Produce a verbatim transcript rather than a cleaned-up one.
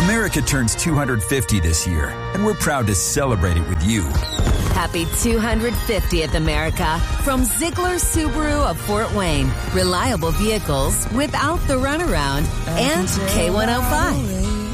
America turns two hundred fifty this year, and we're proud to celebrate it with you. Happy two hundred fiftieth, America, from Ziegler Subaru of Fort Wayne. Reliable vehicles without the runaround and K one oh five.